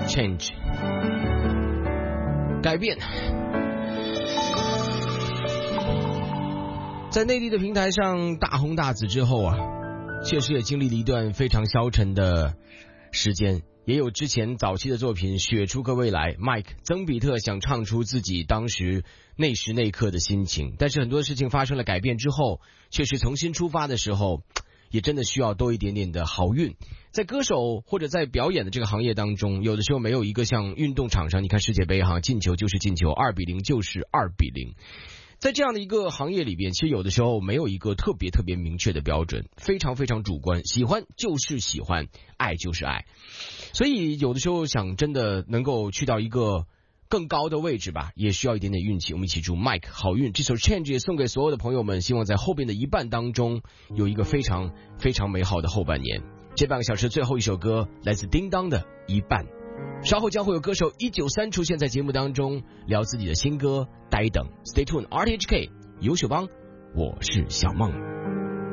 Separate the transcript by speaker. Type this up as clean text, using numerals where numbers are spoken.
Speaker 1: Change， 改变。在内地的平台上大红大紫之后啊，确实也经历了一段非常消沉的时间，也有之前早期的作品写出个未来 Mike 曾比特想唱出自己当时那时那刻的心情，但是很多事情发生了改变之后，确实重新出发的时候也真的需要多一点点的好运。在歌手或者在表演的这个行业当中，有的时候没有一个像运动场上，你看世界杯哈，进球就是进球，2-0就是2-0。在这样的一个行业里边，其实有的时候没有一个特别明确的标准，非常主观，喜欢就是喜欢，爱就是爱。所以有的时候想真的能够去到一个更高的位置吧，也需要一点点运气。我们一起祝 Mike 好运。这首 Change 也送给所有的朋友们，希望在后边的一半当中有一个非常美好的后半年。这半个小时最后一首歌来自叮当的一半，稍后将会有歌手193出现在节目当中，聊自己的新歌《呆等》。Stay tuned， RTHK 优秀帮，我是小梦。